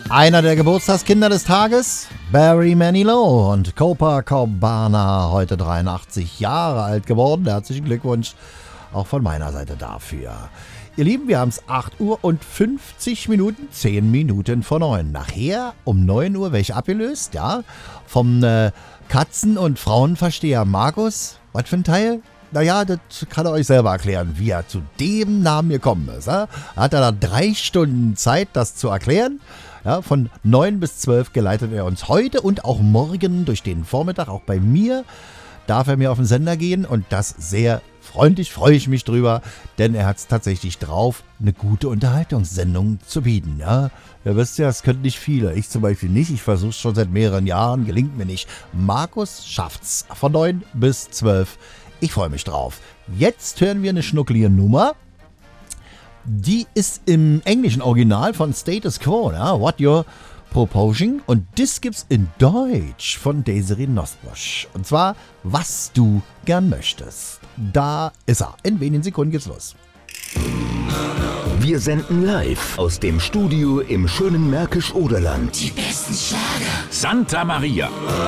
Einer der Geburtstagskinder des Tages, Barry Manilow und Copacabana, heute 83 Jahre alt geworden. Herzlichen Glückwunsch auch von meiner Seite dafür. Ihr Lieben, wir haben es 8 Uhr und 50 Minuten, 10 Minuten vor 9. Nachher um 9 Uhr welche abgelöst, ja, vom Katzen- und Frauenversteher Markus. Was für ein Teil? Naja, das kann er euch selber erklären, wie er zu dem Namen gekommen ist. Ja? Hat er da 3 Stunden Zeit, das zu erklären. Ja, von 9 bis 12 geleitet er uns heute und auch morgen durch den Vormittag, auch bei mir, darf er mir auf den Sender gehen und das sehr freundlich, freue ich mich drüber, denn er hat es tatsächlich drauf, eine gute Unterhaltungssendung zu bieten. Ja? Ihr wisst ja, es können nicht viele, ich zum Beispiel nicht, ich versuche es schon seit mehreren Jahren, gelingt mir nicht. Markus schafft's von 9 bis 12. Ich freue mich drauf. Jetzt hören wir eine schnucklige Nummer. Die ist im englischen Original von Status Quo, ja? What You're Proposing. Und das gibt's in Deutsch von Desiree Nosbusch. Und zwar, was du gern möchtest. Da ist er. In wenigen Sekunden geht's los. Wir senden live aus dem Studio im schönen Märkisch-Oderland. Die besten Schlager. Santa Maria.